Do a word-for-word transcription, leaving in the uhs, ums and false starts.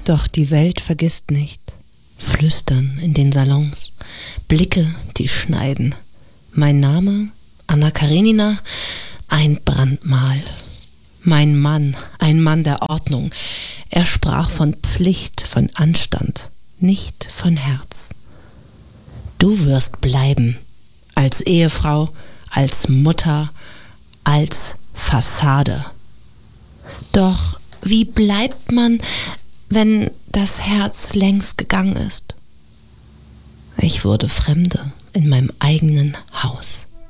Doch die Welt vergisst nicht. Flüstern in den Salons, Blicke, die schneiden. Mein Name, Anna Karenina, ein Brandmal. Mein Mann, ein Mann der Ordnung. Er sprach von Pflicht, von Anstand, nicht von Herz. Du wirst bleiben, als Ehefrau, als Mutter, als Fassade. Doch wie bleibt man, wenn das Herz längst gegangen ist? Ich wurde Fremde in meinem eigenen Haus.